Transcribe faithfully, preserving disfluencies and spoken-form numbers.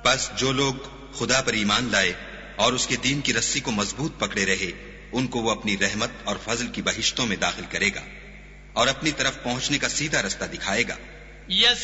बस जो लोग खुदा पर ईमान लाए और उसके दीन की रस्सी को मजबूत पकड़े रहे, उनको वो अपनी रहमत और फजल की बहिश्तों में दाखिल करेगा और अपनी तरफ पहुंचने का सीधा रास्ता दिखाएगा।